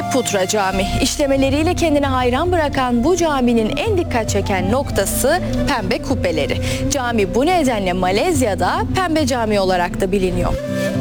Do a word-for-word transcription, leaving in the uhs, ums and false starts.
Putra Cami. İşlemeleriyle kendine hayran bırakan bu caminin en dikkat çeken noktası pembe kubbeleri. Cami bu nedenle Malezya'da Pembe Cami olarak da biliniyor.